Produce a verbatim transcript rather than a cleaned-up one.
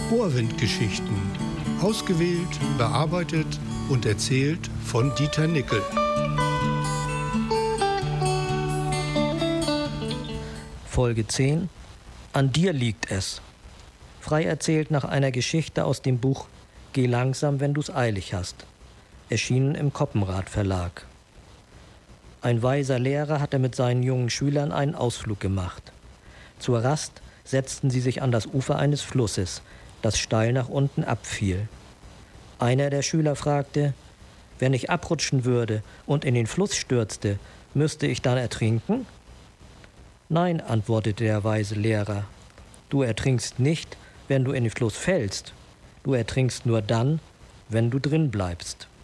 Ohrwindgeschichten. Ausgewählt, bearbeitet und erzählt von Dieter Nickel. Folge zehn. An dir liegt es. Frei erzählt nach einer Geschichte aus dem Buch Geh langsam, wenn du's eilig hast. Erschienen im Koppenrad Verlag. Ein weiser Lehrer hatte mit seinen jungen Schülern einen Ausflug gemacht. Zur Rast setzten sie sich an das Ufer eines Flusses, das steil nach unten abfiel. Einer der Schüler fragte: Wenn ich abrutschen würde und in den Fluss stürzte, müsste ich dann ertrinken? Nein, antwortete der weise Lehrer. Du ertrinkst nicht, wenn du in den Fluss fällst. Du ertrinkst nur dann, wenn du drin bleibst.